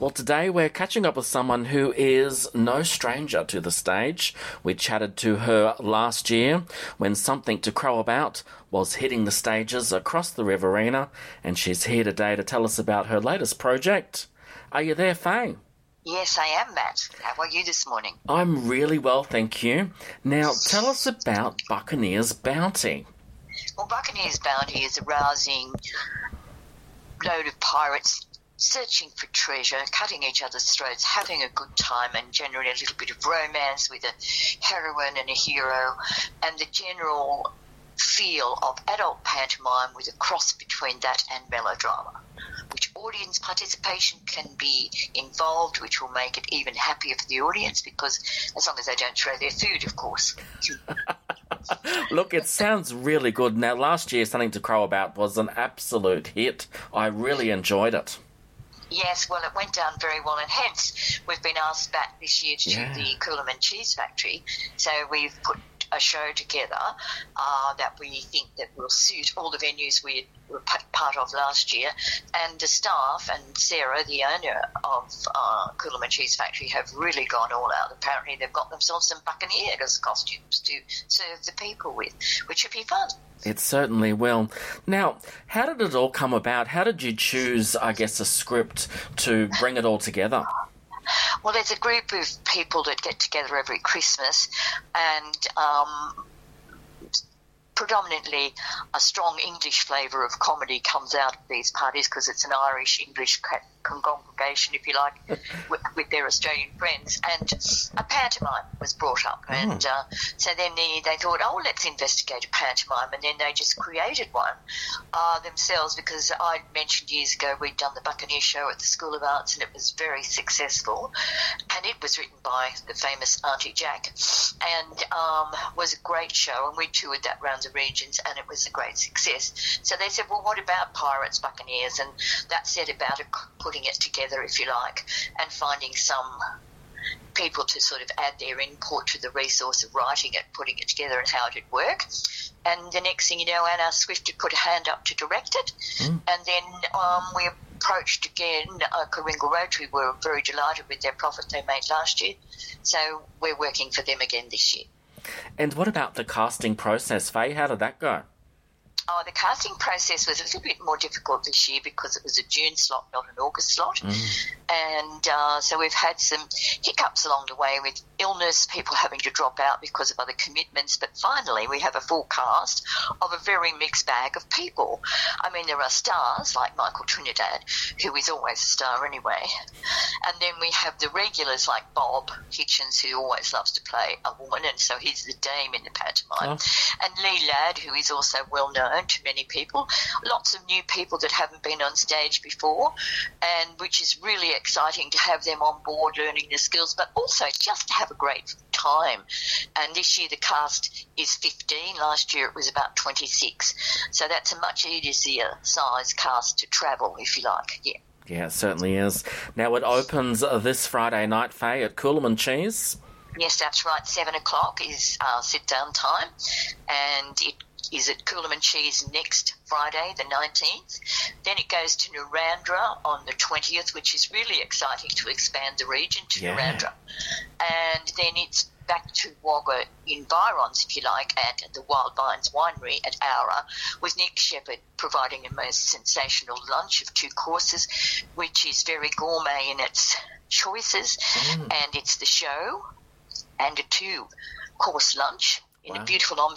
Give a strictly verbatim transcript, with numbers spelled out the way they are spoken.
Well, today we're catching up with someone who is no stranger to the stage. We chatted to her last year when Something to Crow About was hitting the stages across the Riverina, and she's here today to tell us about her latest project. Are you there, Faye? Yes, I am, Matt. How are you this morning? I'm really well, thank you. Now, tell us about Buccaneers Bounty. Well, Buccaneers Bounty is a rousing load of pirates searching for treasure, cutting each other's throats, having a good time, and generally a little bit of romance with a heroine and a hero, and the general feel of adult pantomime with a cross between that and melodrama, which audience participation can be involved, which will make it even happier for the audience, because as long as they don't throw their food, of course. Look, it sounds really good. Now, last year, Something to Crow About was an absolute hit. I really enjoyed it. Yes, well, it went down very well, and hence we've been asked back this year to Yeah. the Coolaman Cheese Factory. So we've put a show together uh, that we think that will suit all the venues we were p- part of last year, and the staff and Sarah, the owner of uh, Coolaman Cheese Factory, have really gone all out. Apparently they've got themselves some Buccaneers costumes to serve the people with, which should be fun. It certainly will. Now, how did it all come about? How did you choose, I guess, a script to bring it all together? Well, there's a group of people that get together every Christmas, and um, predominantly a strong English flavour of comedy comes out of these parties, because it's an Irish-English congregation, if you like, with, with their Australian friends. And a pantomime was brought up, mm. and uh, so then the, they thought, oh, let's investigate a pantomime, and then they just created one uh, themselves, because I mentioned years ago we'd done the Buccaneer show at the School of Arts, and it was very successful, and it was written by the famous Auntie Jack, and um, was a great show, and we toured that round the regions, and it was a great success. So they said, well, what about Pirates, Buccaneers? And that set about it, putting it together, if you like, and finding some people to sort of add their input to the resource of writing it, putting it together, and how it would work. And the next thing you know, Anna Swift had put a hand up to direct it, mm. and then um, we approached again uh, Coringal Rotary. Were very delighted with their profit they made last year, so we're working for them again this year. And what about the casting process, Faye? How did that go? Oh, the casting process was a little bit more difficult this year because it was a June slot, not an August slot. Mm. And uh, so we've had some hiccups along the way with illness, people having to drop out because of other commitments. But finally, we have a full cast of a very mixed bag of people. I mean, there are stars like Michael Trinidad, who is always a star anyway. And then we have the regulars like Bob Hitchens, who always loves to play a woman, and so he's the dame in the pantomime. Oh. And Lee Ladd, who is also well known to many people. Lots of new people that haven't been on stage before, and which is really exciting to have them on board learning the skills, but also just to have a great time. And this year the cast is fifteen. Last year it was about twenty-six. So that's a much easier size cast to travel, if you like. Yeah. Yeah, it certainly is. Now it opens this Friday night, Faye, at Coolaman Cheese. Yes, that's right. Seven o'clock is uh, sit-down time, and it is at Coolaman Cheese next Friday, the nineteenth. Then it goes to Narrandera on the twentieth, which is really exciting to expand the region to yeah. Narrandera. And then it's back to Wagga Environs, if you like, at the Wild Vines Winery at Aura, with Nick Shepherd providing a most sensational lunch of two courses, which is very gourmet in its choices. Mm. And it's the show and a two-course lunch in wow. a beautiful